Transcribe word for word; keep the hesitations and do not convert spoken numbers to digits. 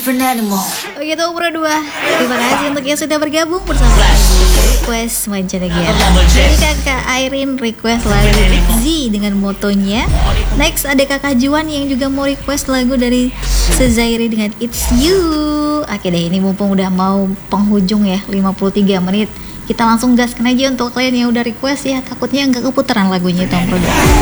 different animal. Begitu Pro dua. Terima kasih untuk yang sudah bergabung bersama kami. Request Mancanegara. Jadi kakak Irene request lagu Z dengan motonya. Next ada kakak Juan yang juga mau request lagu dari Sezairi dengan It's You. Oke deh, ini mumpung udah mau penghujung ya, lima puluh tiga menit. Kita langsung gaskan aja untuk kalian yang udah request ya. Takutnya nggak keputeran lagunya Tom Pro dua.